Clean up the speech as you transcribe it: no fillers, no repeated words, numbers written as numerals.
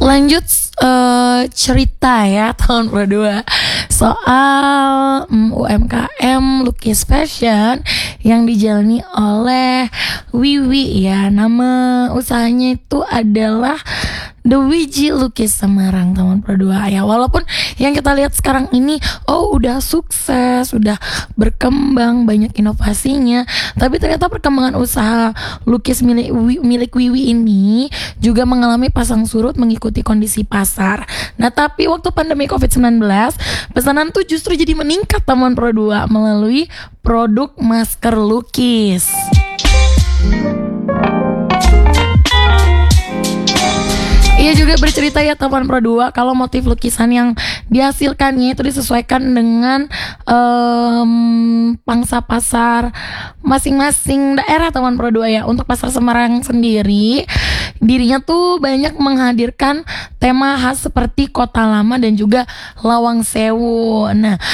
Lanjut cerita ya tahun 22 soal UMKM Lukis Fashion yang dijalani oleh Wiwi ya. Nama usahanya itu adalah The Wiji Lukis Semarang tahun 22 ya. Walaupun yang kita lihat sekarang ini udah sukses, udah berkembang, banyak inovasinya, tapi ternyata perkembangan usaha lukis milik Wiwi ini juga mengalami pasang surut mengikuti kondisi pasar. Nah, tapi waktu pandemi COVID-19, pesanan tuh justru jadi meningkat tahun 22 melalui produk masker lukis. Ia juga bercerita ya teman Pro 2 kalau motif lukisan yang dihasilkannya itu disesuaikan dengan pangsa pasar masing-masing daerah teman Pro 2 ya. Untuk pasar Semarang sendiri, dirinya tuh banyak menghadirkan tema khas seperti Kota Lama dan juga Lawang Sewu. Nah,